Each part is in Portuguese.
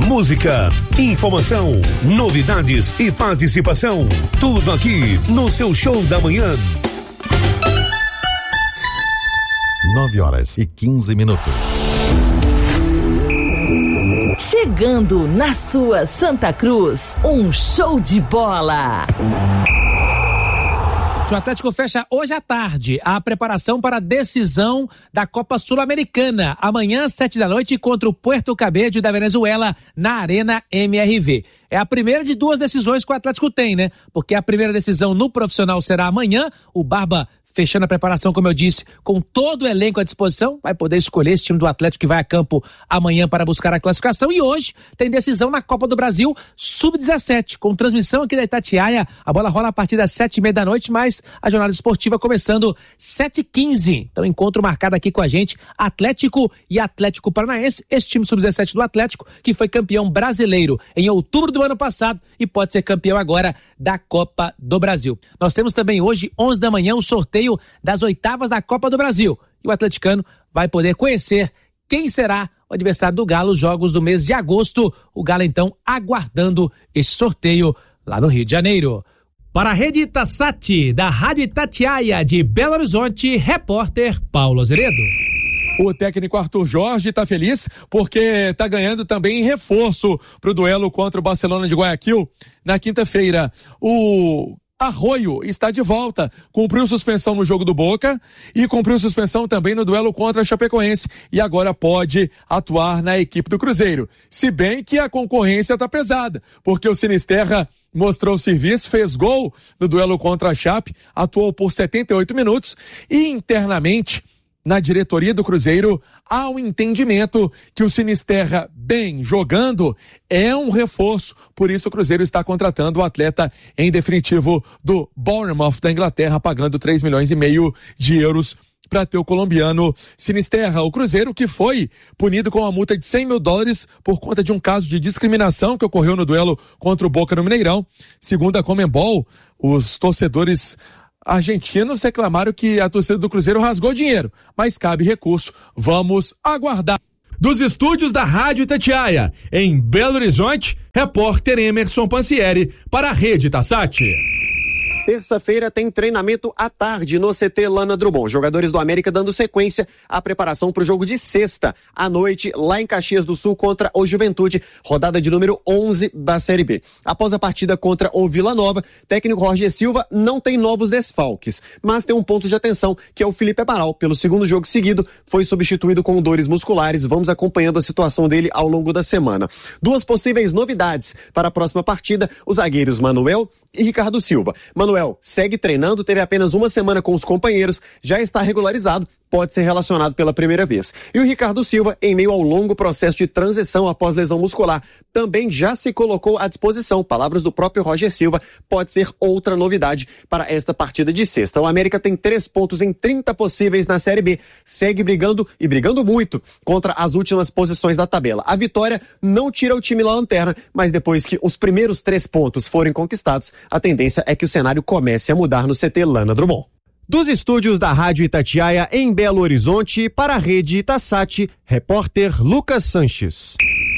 música, informação, novidades e participação. Tudo aqui no seu Show da Manhã. 9h15. Chegando na sua Santa Cruz, um show de bola. O Atlético fecha hoje à tarde a preparação para a decisão da Copa Sul-Americana. Amanhã, 7h, contra o Puerto Cabello da Venezuela, na Arena MRV. É a primeira de duas decisões que o Atlético tem, né? Porque a primeira decisão no profissional será amanhã. O Barba, fechando a preparação, como eu disse, com todo o elenco à disposição, vai poder escolher esse time do Atlético que vai a campo amanhã para buscar a classificação. E hoje tem decisão na Copa do Brasil Sub-17, com transmissão aqui da Itatiaia. A bola rola a partir das 7h30, mas a jornada esportiva começando 7h15. Então, encontro marcado aqui com a gente, Atlético e Atlético Paranaense, esse time Sub-17 do Atlético, que foi campeão brasileiro em outubro do ano passado e pode ser campeão agora da Copa do Brasil. Nós temos também hoje, 11h, o sorteio das oitavas da Copa do Brasil. E o atleticano vai poder conhecer quem será o adversário do Galo, os jogos do mês de agosto. O Galo, então, aguardando esse sorteio lá no Rio de Janeiro. Para a Rede Itasat, da Rádio Itatiaia de Belo Horizonte, repórter Paulo Azeredo. O técnico Arthur Jorge está feliz porque está ganhando também reforço para o duelo contra o Barcelona de Guayaquil na quinta-feira. O Arroio está de volta, cumpriu suspensão no jogo do Boca e cumpriu suspensão também no duelo contra a Chapecoense e agora pode atuar na equipe do Cruzeiro. Se bem que a concorrência está pesada, porque o Sinisterra mostrou serviço, fez gol no duelo contra a Chape, atuou por 78 minutos e internamente na diretoria do Cruzeiro há um entendimento que o Sinisterra, bem jogando, é um reforço. Por isso o Cruzeiro está contratando o atleta em definitivo do Bournemouth da Inglaterra, pagando 3,5 milhões de euros para ter o colombiano Sinisterra. O Cruzeiro, que foi punido com uma multa de $100 mil por conta de um caso de discriminação que ocorreu no duelo contra o Boca no Mineirão. Segundo a Conmebol, os torcedores argentinos reclamaram que a torcida do Cruzeiro rasgou dinheiro, mas cabe recurso. Vamos aguardar. Dos estúdios da Rádio Itatiaia, em Belo Horizonte, repórter Emerson Pansieri para a Rede Itasat. Terça-feira tem treinamento à tarde no CT Lana Drummond. Jogadores do América dando sequência à preparação para o jogo de sexta à noite, lá em Caxias do Sul, contra o Juventude, rodada de número 11 da Série B. Após a partida contra o Vila Nova, técnico Roger Silva não tem novos desfalques, mas tem um ponto de atenção, que é o Felipe Amaral. Pelo segundo jogo seguido, foi substituído com dores musculares. Vamos acompanhando a situação dele ao longo da semana. Duas possíveis novidades para a próxima partida, os zagueiros Manuel e Ricardo Silva. Manuel segue treinando, teve apenas uma semana com os companheiros, já está regularizado, pode ser relacionado pela primeira vez. E o Ricardo Silva, em meio ao longo processo de transição após lesão muscular, também já se colocou à disposição. Palavras do próprio Roger Silva, pode ser outra novidade para esta partida de sexta. O América tem 3 pontos em 30 possíveis na Série B, segue brigando e brigando muito contra as últimas posições da tabela. A vitória não tira o time da lanterna, mas depois que os primeiros 3 pontos forem conquistados, a tendência é que o cenário comece a mudar no CT Lana Drummond. Dos estúdios da Rádio Itatiaia em Belo Horizonte, para a Rede Itasat, repórter Lucas Sanches.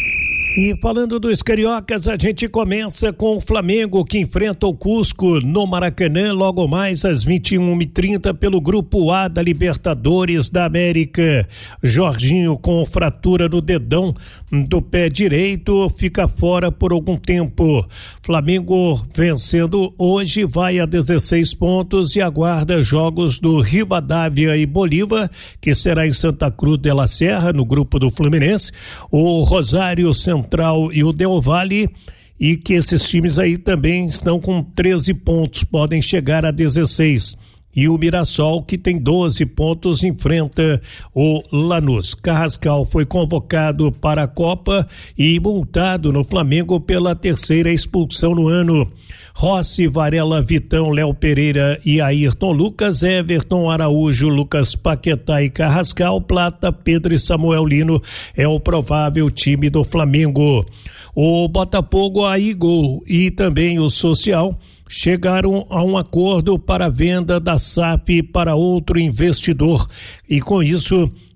E falando dos cariocas, a gente começa com o Flamengo, que enfrenta o Cusco no Maracanã logo mais às 21h30 pelo Grupo A da Libertadores da América. Jorginho, com fratura no dedão do pé direito, fica fora por algum tempo. Flamengo vencendo hoje vai a 16 pontos e aguarda jogos do Rivadavia e Bolívar, que será em Santa Cruz de la Serra, no grupo do Fluminense. O Rosário Central e o Del Valle, e que esses times aí também estão com 13 pontos, podem chegar a 16. E o Mirassol, que tem 12 pontos, enfrenta o Lanús. Carrascal foi convocado para a Copa e multado no Flamengo pela 3ª expulsão no ano. Rossi, Varela, Vitão, Léo Pereira e Ayrton Lucas, Everton, Araújo, Lucas Paquetá e Carrascal, Plata, Pedro e Samuel Lino é o provável time do Flamengo. O Botafogo, a Eagle e também o Social chegaram a um acordo para a venda da SAP para outro investidor e com isso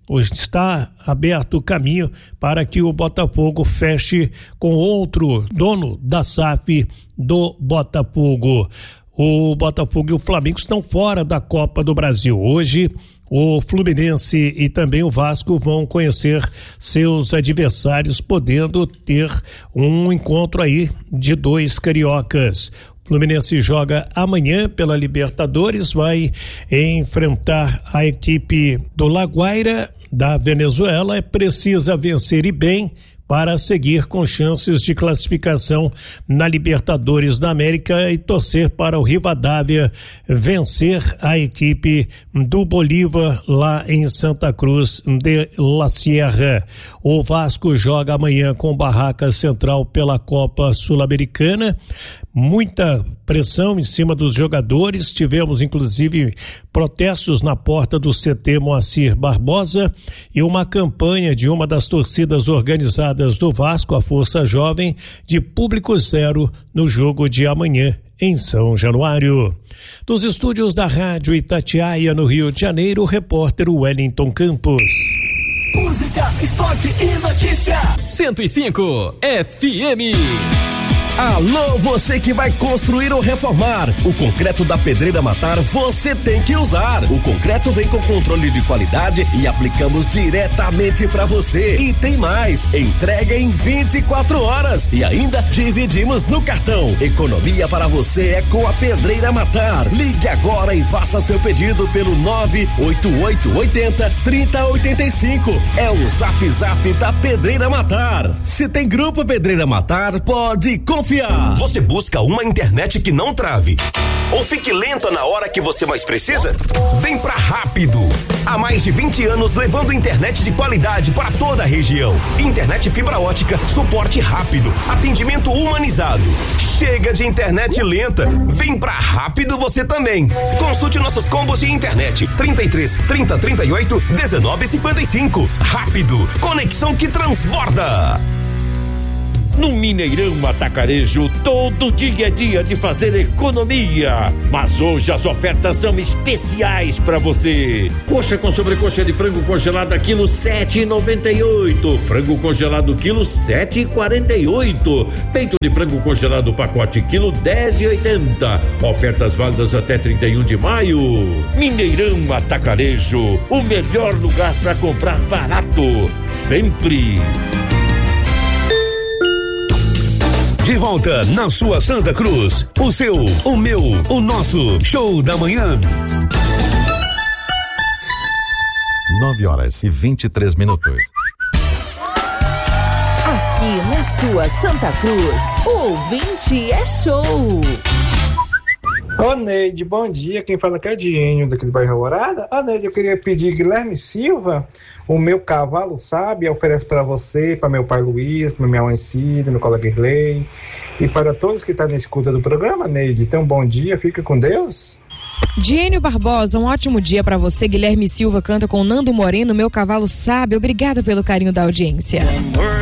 está aberto o caminho para que o Botafogo feche com outro dono da SAF do Botafogo. O Botafogo e o Flamengo estão fora da Copa do Brasil. Hoje, o Fluminense e também o Vasco vão conhecer seus adversários, podendo ter um encontro aí de 2 cariocas. O Fluminense joga amanhã pela Libertadores, vai enfrentar a equipe do La Guaira, da Venezuela. Precisa vencer e bem para seguir com chances de classificação na Libertadores da América e torcer para o Rivadavia vencer a equipe do Bolívar lá em Santa Cruz de la Sierra. O Vasco joga amanhã com Barraca Central pela Copa Sul-Americana. Muita pressão em cima dos jogadores, tivemos inclusive protestos na porta do CT Moacir Barbosa e uma campanha de uma das torcidas organizadas do Vasco, a Força Jovem, de público zero no jogo de amanhã em São Januário. Dos estúdios da Rádio Itatiaia, no Rio de Janeiro, o repórter Wellington Campos. Música, esporte e notícia. 105 FM. Alô, você que vai construir ou reformar. O concreto da Pedreira Matar você tem que usar. O concreto vem com controle de qualidade e aplicamos diretamente para você. E tem mais, entrega em 24 horas e ainda dividimos no cartão. Economia para você é com a Pedreira Matar. Ligue agora e faça seu pedido pelo 98880-3085. É o Zap Zap da Pedreira Matar. Se tem grupo Pedreira Matar, pode confiar. Você busca uma internet que não trave ou fique lenta na hora que você mais precisa? Vem pra Rápido. Há mais de 20 anos levando internet de qualidade para toda a região. Internet fibra ótica, suporte rápido, atendimento humanizado. Chega de internet lenta. Vem pra Rápido você também. Consulte nossos combos de internet 33 30 38 19 55. Rápido, conexão que transborda. No Mineirão Atacarejo, todo dia é dia de fazer economia. Mas hoje as ofertas são especiais para você. Coxa com sobrecoxa de frango congelada quilo 7,98. Frango congelado quilo 7,48. Peito de frango congelado pacote quilo 10,80. Ofertas válidas até 31 de maio. Mineirão Atacarejo, o melhor lugar para comprar barato. Sempre. De volta na sua Santa Cruz, o seu, o meu, o nosso show da manhã. 9h23. Aqui na sua Santa Cruz, o ouvinte é show. Ô Neide, bom dia, quem fala aqui é Dienio, daqui do bairro Alvorada. Ô Neide, eu queria pedir Guilherme Silva, o meu cavalo sabe, oferece para você, para meu pai Luiz, para minha mãe Cida, meu colega Irley, e para todos que estão na escuta do programa, Neide. Então, bom dia, fica com Deus. Diênio Barbosa, um ótimo dia para você. Guilherme Silva canta com Nando Moreno, meu cavalo sabe. Obrigada pelo carinho da audiência.